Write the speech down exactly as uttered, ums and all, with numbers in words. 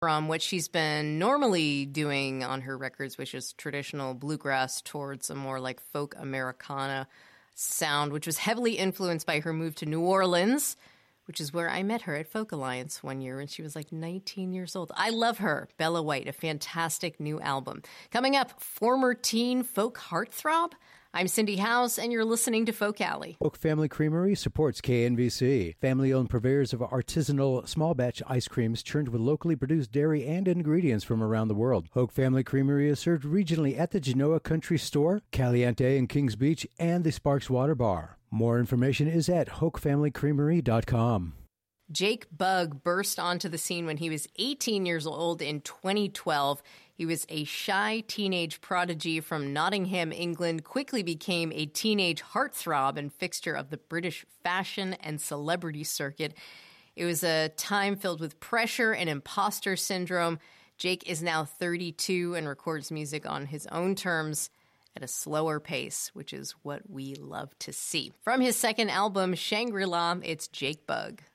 from what she's been normally doing on her records, which is traditional bluegrass, towards a more like folk Americana sound, which was heavily influenced by her move to New Orleans, which is where I met her at Folk Alliance one year when she was like nineteen years old. I love her. Bella White, a fantastic new album. Coming up, former teen folk heartthrob. I'm Cindy House, and you're listening to Folk Alley. Hoke Family Creamery supports K N V C. Family-owned purveyors of artisanal small-batch ice creams churned with locally produced dairy and ingredients from around the world. Hoke Family Creamery is served regionally at the Genoa Country Store, Caliente in Kings Beach, and the Sparks Water Bar. More information is at hoke family creamery dot com. Jake Bugg burst onto the scene when he was eighteen years old in twenty twelve. He was a shy teenage prodigy from Nottingham, England, quickly became a teenage heartthrob and fixture of the British fashion and celebrity circuit. It was a time filled with pressure and imposter syndrome. Jake is now thirty-two and records music on his own terms at a slower pace, which is what we love to see. From his second album, Shangri-La, it's Jake Bugg.